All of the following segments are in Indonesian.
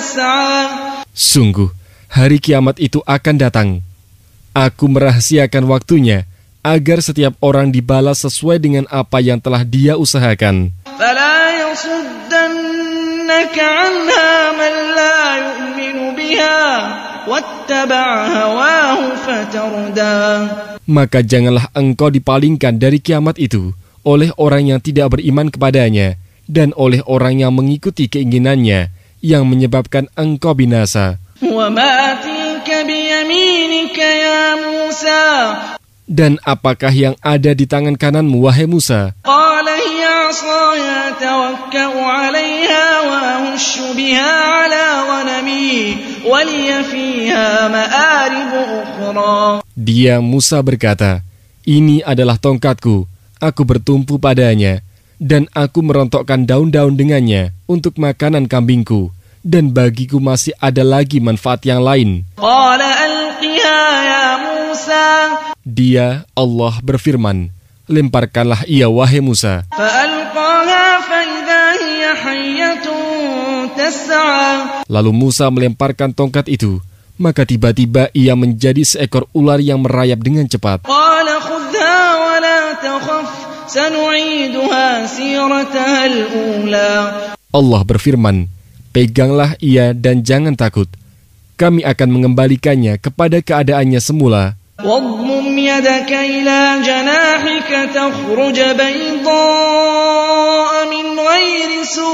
يسعى. Sungguh, hari kiamat itu akan datang. Aku merahasiakan waktunya, agar setiap orang dibalas sesuai dengan apa yang telah dia usahakan. فلا يصدنك عنها من لا يؤمن بها واتبع هواه فتردى. Maka janganlah engkau dipalingkan dari kiamat itu oleh orang yang tidak beriman kepadanya dan oleh orang yang mengikuti keinginannya yang menyebabkan engkau binasa. وما تلك بيمينك يا موسى. Dan apakah yang ada di tangan kananmu, wahai Musa? قال هي عصاي أتوكأ عليها وأهش بها على غنمي ولي فيها مآرب أخرى. Dia, Musa, berkata, ini adalah tongkatku, aku bertumpu padanya, dan aku merontokkan daun-daun dengannya untuk makanan kambingku, dan bagiku masih ada lagi manfaat yang lain. قال ألقها يا موسى. Dia, Allah, berfirman, lemparkanlah ia, wahai Musa. فألقاها فإذا هي حية تسعى. Lalu Musa melemparkan tongkat itu, maka tiba-tiba ia menjadi seekor ular yang merayap dengan cepat. قال خذها ولا تخف سنعيدها سيرتها الأولى. Allah berfirman, peganglah ia dan jangan takut. Kami akan mengembalikannya kepada keadaannya semula. واضمم يدك إلى جناحك تخرج بيضاء من غير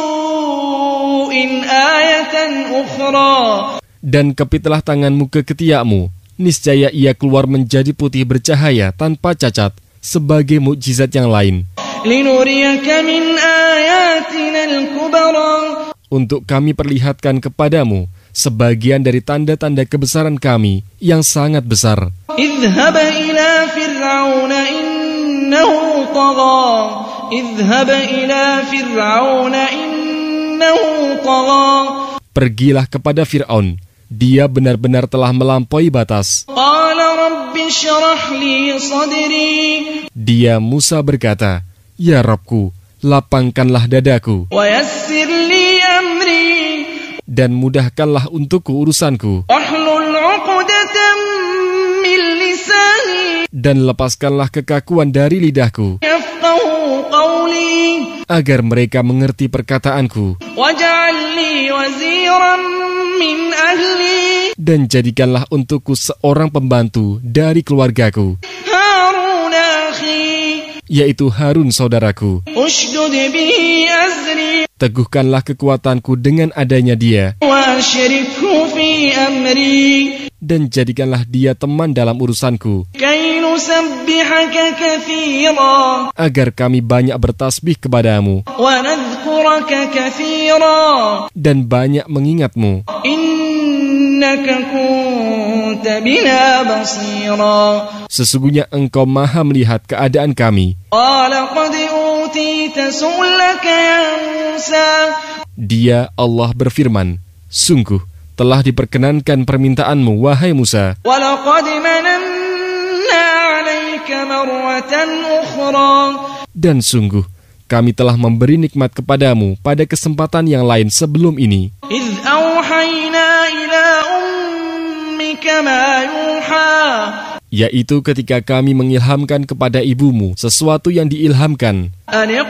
سوء آية أخرى. Dan kepitlah tanganmu ke ketiakmu, niscaya ia keluar menjadi putih bercahaya tanpa cacat, sebagai mukjizat yang lain. لنريك من آياتنا الكبرى. Untuk kami perlihatkan kepadamu sebagian dari tanda-tanda kebesaran kami yang sangat besar. اذهب إلى فرعون إنه طغى. اذهب إلى فرعون إنه طغى. Pergilah kepada Fir'aun, dia benar-benar telah melampaui batas. قال رب اشرح لي صدري. Dia, Musa, berkata, ya Rabbku, lapangkanlah dadaku, ويسر لي أمري. dan mudahkanlah untukku urusanku, واحلل عقدة من لساني dan lepaskanlah kekakuan dari lidahku, يفقه قولي. agar mereka mengerti perkataanku, واجعل لي وزيرا من أهلي. dan jadikanlah untukku seorang pembantu dari keluargaku, هارون أخي. yaitu Harun saudaraku. اشدد به أزري. Teguhkanlah kekuatanku dengan adanya dia, وأشركه في أمري. dan jadikanlah dia teman dalam urusanku, كي نسبحك كثيرا agar kami banyak bertasbih kepadamu, ونذكرك كثيرا dan banyak mengingatmu. إنك كنت بنا بصيرا. Sesungguhnya engkau maha melihat keadaan kami. قال قد أوتيت سؤلك يا موسى. Dia, Allah, berfirman, sungguh telah diperkenankan permintaanmu, wahai Musa. ولقد مننا عليك مرة أخرى. Dan sungguh kami telah memberi nikmat kepadamu pada kesempatan yang lain sebelum ini, إذ أوحينا إلى أمك ما يوحى. yaitu ketika kami mengilhamkan kepada ibumu sesuatu yang diilhamkan. أن